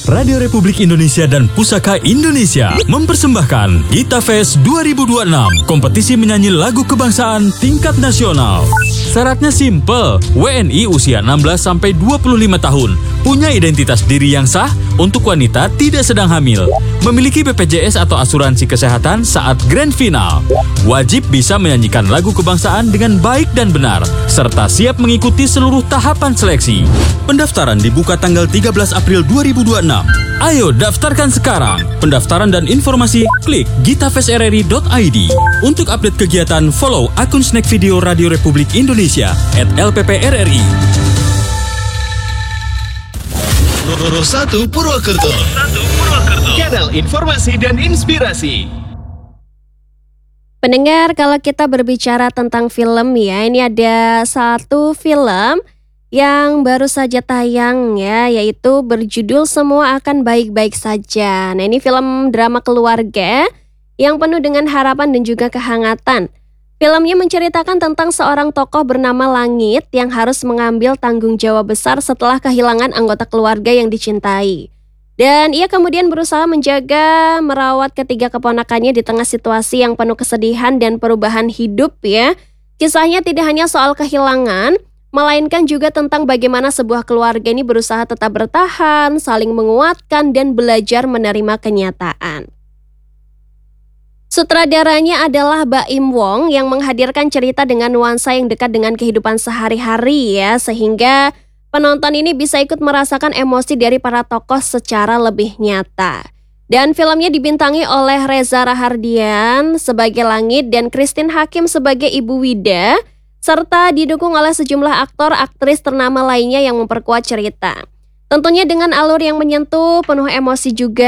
Radio Republik Indonesia dan Pusaka Indonesia mempersembahkan Gita Fest 2026, kompetisi menyanyi lagu kebangsaan tingkat nasional. Syaratnya simple, WNI usia 16-25 tahun, punya identitas diri yang sah, untuk wanita tidak sedang hamil, memiliki BPJS atau asuransi kesehatan saat grand final, wajib bisa menyanyikan lagu kebangsaan dengan baik dan benar, serta siap mengikuti seluruh tahapan seleksi. Pendaftaran dibuka tanggal 13 April 2026. Ayo daftarkan sekarang. Pendaftaran dan informasi klik gitafestrri.id. Untuk update kegiatan, follow akun Snack Video Radio Republik Indonesia @LPPRRI. Nomor 1 Purwokerto. Kanal informasi dan inspirasi. Pendengar, kalau kita berbicara tentang film ya, ini ada satu film yang baru saja tayang ya, yaitu berjudul Semua Akan Baik-Baik Saja. Nah, ini film drama keluarga yang penuh dengan harapan dan juga kehangatan. Filmnya menceritakan tentang seorang tokoh bernama Langit yang harus mengambil tanggung jawab besar setelah kehilangan anggota keluarga yang dicintai. Dan ia kemudian berusaha menjaga, merawat ketiga keponakannya di tengah situasi yang penuh kesedihan dan perubahan hidup ya. Kisahnya tidak hanya soal kehilangan, melainkan juga tentang bagaimana sebuah keluarga ini berusaha tetap bertahan, saling menguatkan, dan belajar menerima kenyataan. Sutradaranya adalah Baim Wong yang menghadirkan cerita dengan nuansa yang dekat dengan kehidupan sehari-hari ya, sehingga penonton ini bisa ikut merasakan emosi dari para tokoh secara lebih nyata. Dan filmnya dibintangi oleh Reza Rahardian sebagai Langit dan Christine Hakim sebagai Ibu Wida, serta didukung oleh sejumlah aktor aktris ternama lainnya yang memperkuat cerita. Tentunya dengan alur yang menyentuh, penuh emosi juga.